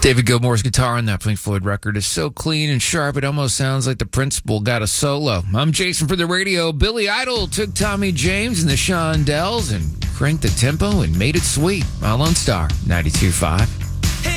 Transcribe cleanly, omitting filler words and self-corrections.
David Gilmour's guitar on that Pink Floyd record is so clean and sharp, it almost sounds like the principal got a solo. I'm Jason for the radio. Billy Idol took Tommy James and the Shondells and cranked the tempo and made it sweet. All on Star 92.5.